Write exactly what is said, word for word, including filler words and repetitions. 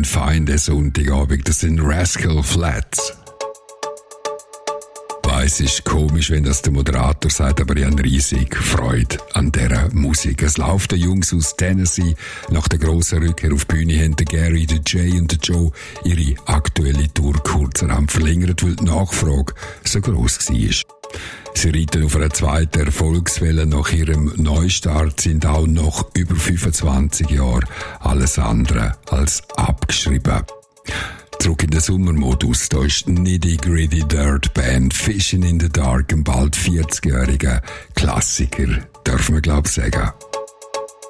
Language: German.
fein, der Sonntagabend. Das sind Rascal Flatts. Es ist komisch, wenn das der Moderator sagt, aber ich habe riesig Freude an dieser Musik. Es läuft der Jungs aus Tennessee. Nach der grossen Rückkehr auf die Bühne haben der Gary, der Jay und der Joe ihre aktuelle Tour kurzerhand verlängert, weil die Nachfrage so gross war. Sie reiten auf einer zweiten Erfolgswelle nach ihrem Neustart, sind auch nach über fünfundzwanzig Jahren alles andere als abgeschrieben. Zurück in den Sommermodus, da ist die Nitty Gritty Dirt Band Fishing in the Dark, ein bald vierzigjähriger Klassiker, darf man glaub sagen.